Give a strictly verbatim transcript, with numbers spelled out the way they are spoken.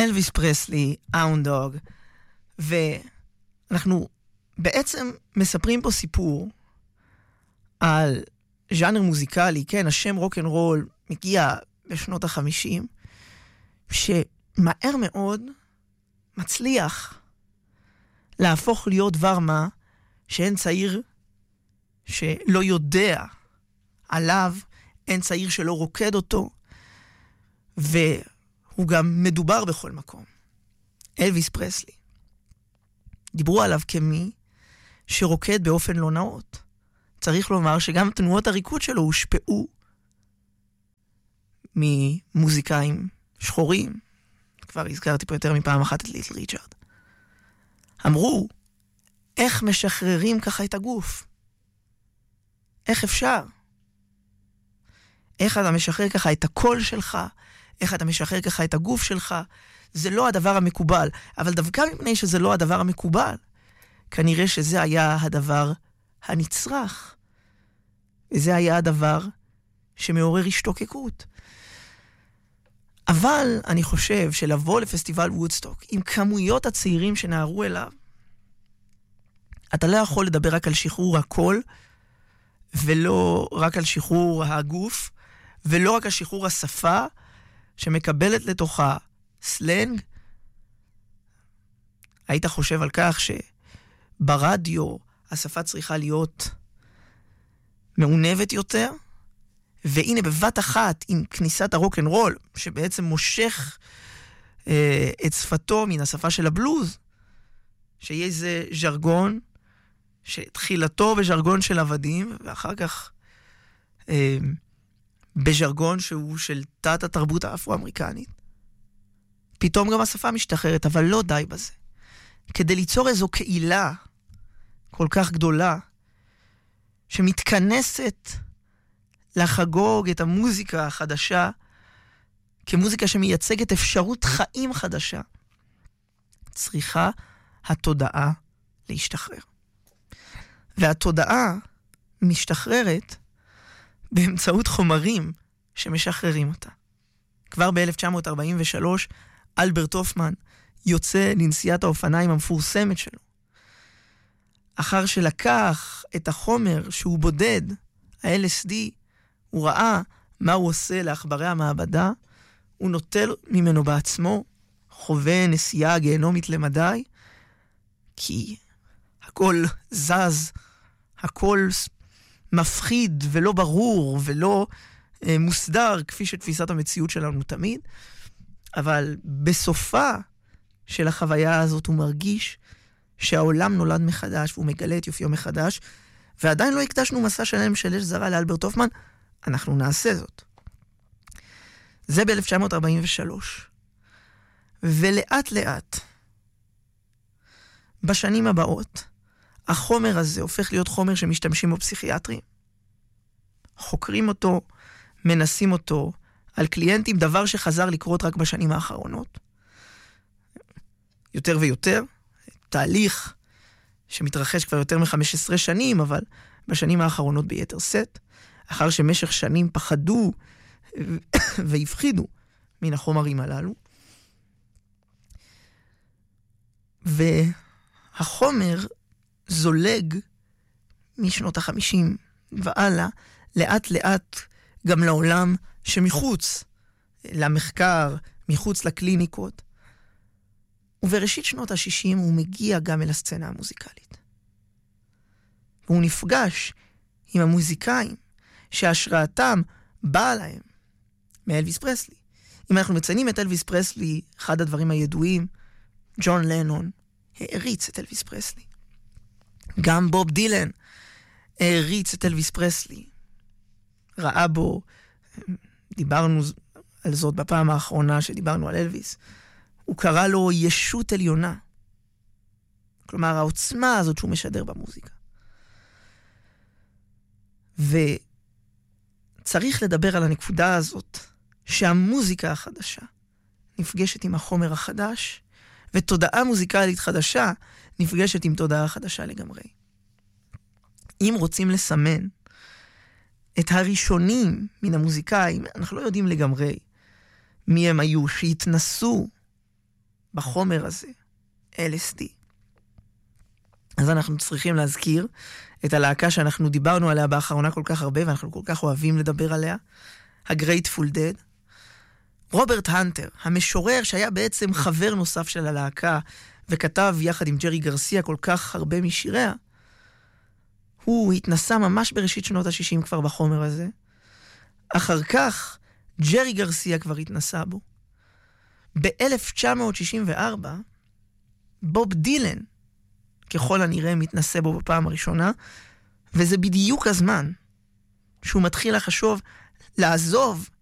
אלוויס פרסלי, האונד דוג, ואנחנו בעצם מספרים פה סיפור על ז'אנר מוזיקלי, כן, השם רוק אנד רול מגיע בשנות החמישים, שמהר מאוד מצליח להפוך להיות דבר מה שאין צעיר שלא יודע עליו, אין צעיר שלא רוקד אותו, והוא גם מדובר בכל מקום. אלוויס פרסלי. דיברו עליו כמי שרוקד באופן לא נאות. צריך לומר שגם תנועות הריקוד שלו הושפעו ממוזיקאים שחורים. כבר הזכרתי פה יותר מפעם אחת את ליטל ריצ'רד. אמרו, איך משחררים ככה את הגוף? איך אפשר? איך אתה משחרר ככה את הקול שלך? איך אתה משחרר ככה את הגוף שלך? זה לא הדבר המקובל. אבל דווקא מפני שזה לא הדבר המקובל, כנראה שזה היה הדבר הנצרך. וזה היה הדבר שמעורר השתוקקות. אבל אני חושב שלבוא לפסטיבל וודסטוק עם כמויות הצעירים שנערו אליו, אתה לא יכול לדבר רק על שחרור הקול, ולא רק על שחרור הגוף, ולא רק על שחרור השפה, שמקבלת לתוכה סלנג. היית חושב על כך שברדיו השפה צריכה להיות מעונבת יותר, והנה בבת אחת עם כניסת הרוק אנד רול, שבעצם מושך אה, את שפתו מן השפה של הבלוז, שיהיה איזה ז'רגון, שתחילתו בז'רגון של עבדים, ואחר כך אה, בז'רגון שהוא של תת התרבות האפרו-אמריקנית. פתאום גם השפה משתחררת, אבל לא די בזה. כדי ליצור איזו קהילה כל כך גדולה, שמתכנסת לחגוג את המוזיקה החדשה, כמוזיקה שמייצגת אפשרות חיים חדשה, צריכה התודעה להשתחרר. והתודעה משתחררת באמצעות חומרים שמשחררים אותה. כבר ב-אלף תשע מאות ארבעים ושלוש, אלברט הופמן יוצא לנסיעת האופניים המפורסמת שלו. אחר שלקח את החומר שהוא בודד, ה-אל אס די, הוא ראה מה הוא עושה לעכברי המעבדה, הוא נוטל ממנו בעצמו, חווה נסיעה גיהנומית למדי, כי הכל זז, הכל מפחיד ולא ברור ולא אה, מוסדר, כפי שתפיסת המציאות שלנו תמיד, אבל בסופה של החוויה הזאת הוא מרגיש שהעולם נולד מחדש, והוא מגלה את יופיו מחדש, ועדיין לא הקדשנו מסע שלם של אש זרה לאלברט הופמן, אנחנו נעשה זאת. זה ב-אלף תשע מאות ארבעים ושלוש. ולאט לאט, בשנים הבאות, החומר הזה הופך להיות חומר שמשתמשים בו פסיכיאטרים. חוקרים אותו, מנסים אותו על קליינטים, דבר שחזר לקרות רק בשנים האחרונות. יותר ויותר, תהליך שמתרחש כבר יותר מ-חמש עשרה שנים, אבל בשנים האחרונות ביתר סט, אחר שמשך שנים פחדו והפחידו מן החומרים הללו. והחומר זולג משנות החמישים ועלה, לאט לאט גם לעולם שמחוץ למחקר, מחוץ לקליניקות. ובראשית שנות ה-שישים הוא מגיע גם אל הסצנה המוזיקלית. והוא נפגש עם המוזיקאים שהשראתם באה להם מאלוויס פרסלי. אם אנחנו מציינים את אלוויס פרסלי, אחד הדברים הידועים, ג'ון לנון העריץ את אלוויס פרסלי. גם בוב דילן העריץ את אלוויס פרסלי. ראה בו, דיברנו על זאת בפעם האחרונה שדיברנו על אלוויס, הוא קרא לו ישות עליונה. כלומר, העוצמה הזאת שהוא משדר במוזיקה. וצריך לדבר על הנקודה הזאת, שהמוזיקה החדשה נפגשת עם החומר החדש, ותודעה מוזיקלית חדשה נפגשת עם תודעה חדשה לגמרי. אם רוצים לסמן את הראשונים מן המוזיקאים, אנחנו לא יודעים לגמרי מי הם היו, שהתנסו בחומר הזה, אל אס די. אז אנחנו צריכים להזכיר את הלהקה שאנחנו דיברנו עליה באחרונה כל כך הרבה, ואנחנו כל כך אוהבים לדבר עליה, ה-Grateful Dead. רוברט הנטר, המשורר שהיה בעצם חבר נוסף של הלהקה, וכתב יחד עם ג'רי גרסיה כל כך הרבה משיריה, הוא התנסה ממש בראשית שנות ה-שישים כבר בחומר הזה. אחר כך, ג'רי גרסיה כבר התנסה בו. ב-אלף תשע מאות שישים וארבע, בוב דילן, ככל הנראה, מתנסה בו בפעם הראשונה, וזה בדיוק הזמן שהוא מתחיל לחשוב לעזוב